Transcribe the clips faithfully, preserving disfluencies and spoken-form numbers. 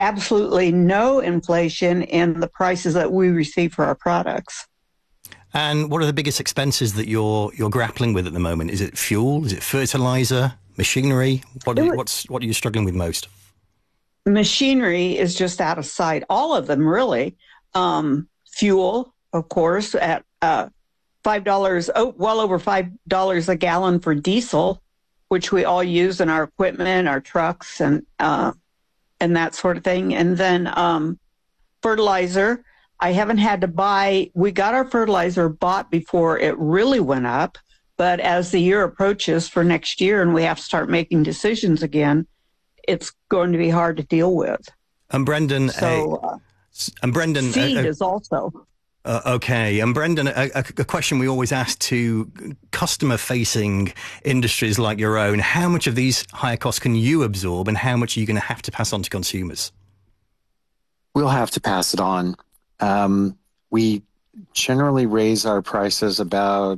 absolutely no inflation in the prices that we receive for our products. And what are the biggest expenses that you're you're grappling with at the moment? Is it fuel? Is it fertilizer? Machinery? What are, what's what are you struggling with most? Machinery is just out of sight. All of them, really. Um, fuel, of course, at uh, five dollars, oh, well over five dollars a gallon for diesel, which we all use in our equipment, our trucks, and uh, and that sort of thing. And then um, fertilizer. I haven't had to buy, we got our fertilizer bought before it really went up, but as the year approaches for next year and we have to start making decisions again, it's going to be hard to deal with. And Brendan, so, uh, and Brendan, feed uh, is also. Uh, okay. And Brendan, a, a question we always ask to customer-facing industries like your own, how much of these higher costs can you absorb and how much are you going to have to pass on to consumers? We'll have to pass it on. Um, we generally raise our prices about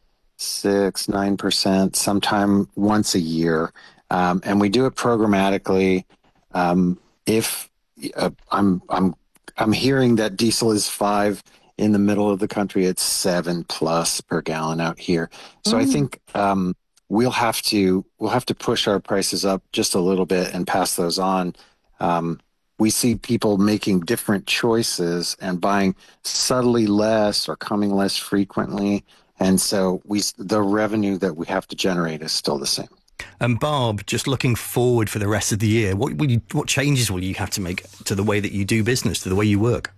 six, nine percent, sometime once a year. Um, and we do it programmatically. Um, if uh, I'm, I'm, I'm hearing that diesel is five in the middle of the country, it's seven plus per gallon out here. So mm. I think, um, we'll have to, we'll have to push our prices up just a little bit and pass those on. Um, We see people making different choices and buying subtly less or coming less frequently. And so we, the revenue that we have to generate is still the same. And Barb, just looking forward for the rest of the year, what will you, what changes will you have to make to the way that you do business, to the way you work?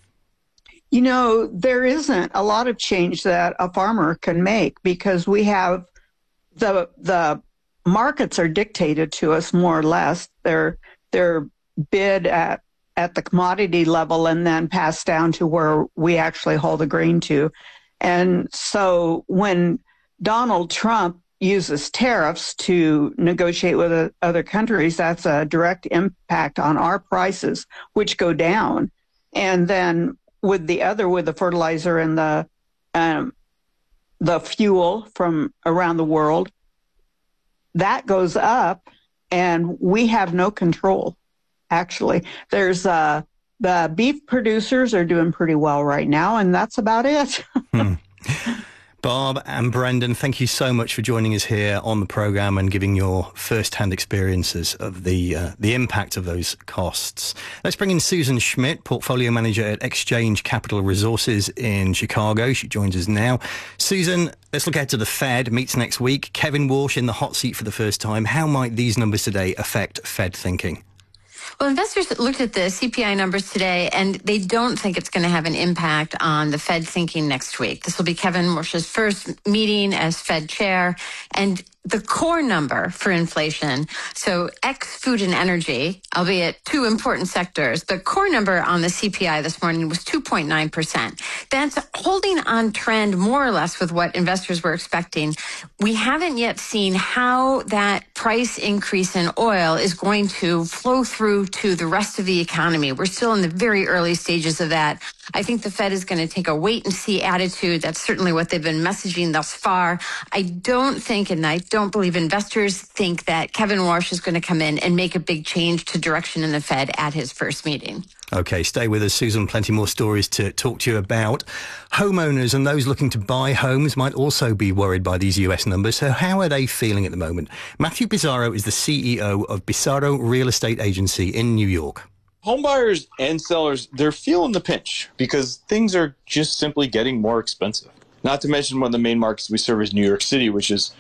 You know, there isn't a lot of change that a farmer can make because we have the, the markets are dictated to us more or less. They're, they're, bid at at the commodity level and then passed down to where we actually haul the grain to. And so when Donald Trump uses tariffs to negotiate with other countries, that's a direct impact on our prices, which go down. And then with the other, with the fertilizer and the um, the fuel from around the world, that goes up and we have no control. Actually, there's uh, the beef producers are doing pretty well right now, and that's about it. hmm. Barb and Brendan, thank you so much for joining us here on the program and giving your first-hand experiences of the uh, the impact of those costs. Let's bring in Susan Schmidt, Portfolio Manager at Exchange Capital Resources in Chicago. She joins us now. Susan, let's look ahead to the Fed meets next week. Kevin Walsh in the hot seat for the first time. How might these numbers today affect Fed thinking? Well, investors looked at the C P I numbers today, and they don't think it's going to have an impact on the Fed thinking next week. This will be Kevin Walsh's first meeting as Fed chair, and the core number for inflation, so ex food and energy, albeit two important sectors, the core number on the C P I this morning was two point nine percent. That's holding on trend more or less with what investors were expecting. We haven't yet seen how that price increase in oil is going to flow through to the rest of the economy. We're still in the very early stages of that. I think the Fed is going to take a wait-and-see attitude. That's certainly what they've been messaging thus far. I don't think, and I don't believe investors think, that Kevin Walsh is going to come in and make a big change to direction in the Fed at his first meeting. Okay, stay with us, Susan. Plenty more stories to talk to you about. Homeowners and those looking to buy homes might also be worried by these U S numbers. So how are they feeling at the moment? Matthew Bizzarro is the C E O of Bizzarro Real Estate Agency in New York. Homebuyers and sellers, they're feeling the pinch because things are just simply getting more expensive. Not to mention one of the main markets we serve is New York City, which is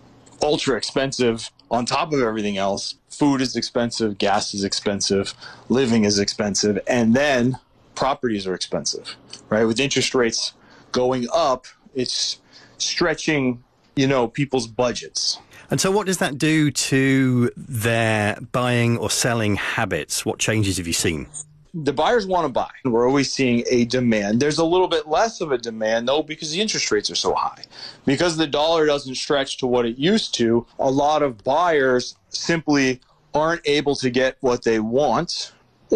ultra expensive on top of everything else. Food is expensive, gas is expensive, living is expensive, and then properties are expensive, right? With interest rates going up, it's stretching, you know, people's budgets. And so what does that do to their buying or selling habits? What changes have you seen? The buyers want to buy. We're always seeing a demand. There's a little bit less of a demand, though, because the interest rates are so high. Because the dollar doesn't stretch to what it used to, a lot of buyers simply aren't able to get what they want,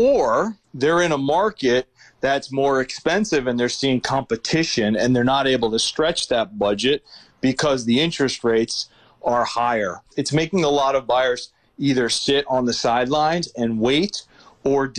or they're in a market that's more expensive and they're seeing competition and they're not able to stretch that budget because the interest rates are higher. It's making a lot of buyers either sit on the sidelines and wait, or